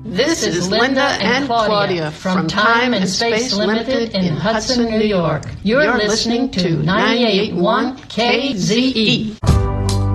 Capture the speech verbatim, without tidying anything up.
This is Linda and Claudia from Time and Space Limited in Hudson, New York. You're listening to ninety-eight point one K Z E.